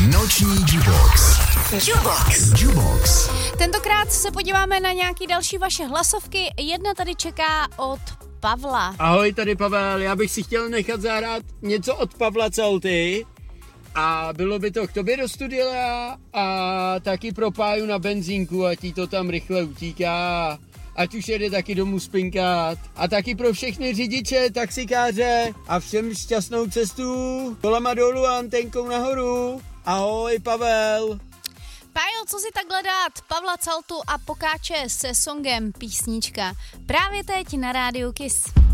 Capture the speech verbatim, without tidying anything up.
Noční Jubox. Jubox. Jubox. Tentokrát se podíváme na nějaký další vaše hlasovky. Jedna tady čeká od Pavla. Ahoj, tady Pavel, já bych si chtěl nechat zahrát něco od Pavla Celty a bylo by to k tobě do studia a taky pro Páju na benzínku, ať jí to tam rychle utíká, ať už jede taky domů spinkat a taky pro všechny řidiče, taxikáře a všem šťastnou cestu kolama dolů a antenkou nahoru. Ahoj, Pavel. Pájo, co si takhle dát? Pavla Celtu a Pokáče se songem Písnička. Právě teď na rádiu Kiss.